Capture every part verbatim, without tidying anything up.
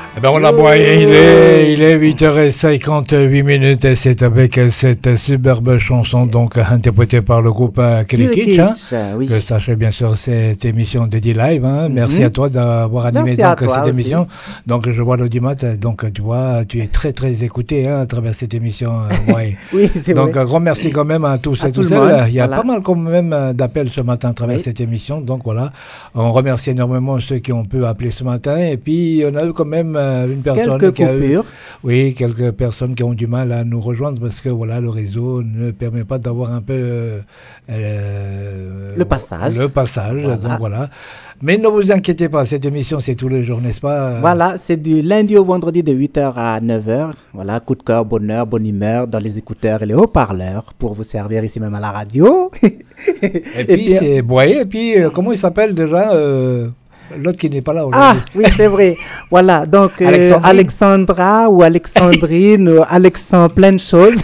Eh ben on l'a broyé, il est, il est huit heures cinquante-huit minutes et c'est avec cette superbe chanson donc interprétée par le groupe Kirikitch, hein, oui. Que sachez bien sûr cette émission dédiée live. Hein. Mm-hmm. Merci à toi d'avoir animé Merci donc cette aussi. émission. Donc je vois l'audimat, donc tu vois, tu es très très écouté hein, à travers cette émission. Euh, ouais. Oui, c'est donc vrai. un grand merci quand même à tous à et tous celles. Il y a voilà. pas mal quand même d'appels ce matin à travers oui. cette émission. Donc voilà, on remercie énormément ceux qui ont pu appeler ce matin et puis on a eu quand même une personne Quelques qui a coupures. eu, oui, quelques personnes qui ont du mal à nous rejoindre parce que voilà, le réseau ne permet pas d'avoir un peu euh, euh, le passage. Le passage, voilà. donc voilà. Mais ne vous inquiétez pas, cette émission c'est tous les jours, n'est-ce pas? Voilà, c'est du lundi au vendredi de huit heures à neuf heures. Voilà, coup de cœur, bonheur, bonne humeur dans les écouteurs et les haut-parleurs pour vous servir ici même à la radio. et, et puis, puis c'est Boyer, et puis euh, comment il s'appelle déjà euh l'autre qui n'est pas là aujourd'hui. Ah, oui, c'est vrai. Voilà, donc euh, Alexandra ou Alexandrine ou Alexandre, plein de choses.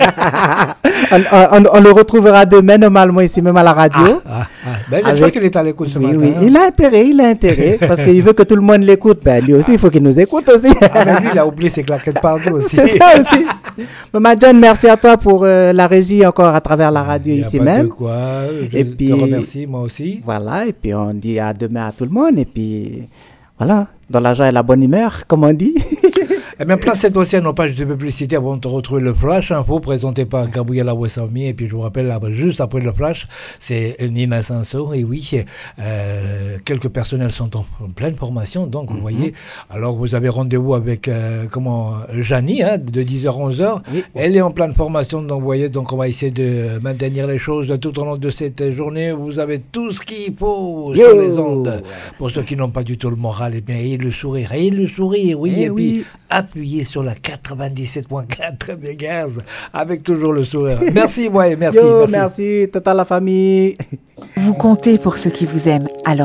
on, on, on le retrouvera demain, normalement, ici même à la radio. Ah, ah, ah. Ben, j'espère Avec... qu'il est à l'écoute ce oui, matin. Oui, il a intérêt, il a intérêt, parce qu'il veut que tout le monde l'écoute. Ben, lui aussi, il faut qu'il nous écoute aussi. Ah, mais lui, il a oublié ses claquettes partout aussi. C'est ça aussi. Maman John, merci à toi pour euh, la régie encore à travers la radio il y a ici pas même. De quoi. Je et te puis, remercie, moi aussi. Voilà, et puis on dit à demain à tout le monde. Et puis, voilà, dans la joie et la bonne humeur, comme on dit. Eh bien, place cette fois-ci à nos pages de publicité avant de retrouver le Flash Info présenté par Gabriela Wessami. Et puis, je vous rappelle, là, juste après le Flash, c'est Nina Sanso. Et oui, euh, quelques personnels sont en, en pleine formation. Donc, vous mm-hmm. voyez, alors vous avez rendez-vous avec, euh, comment, Janie, hein, de dix heures à onze heures. Oui. Elle est en pleine formation. Donc, vous voyez, donc on va essayer de maintenir les choses tout au long de cette journée. Vous avez tout ce qu'il faut Yo. sur les ondes. Pour ceux qui n'ont pas du tout le moral, eh bien, et le sourire. Et le sourire, oui. Et, et oui. puis, appuyez sur la quatre-vingt-dix-sept virgule quatre mégahertz avec toujours le sourire. Merci, ouais, merci, Yo, merci. Merci, toute la famille. Vous comptez pour ceux qui vous aiment, alors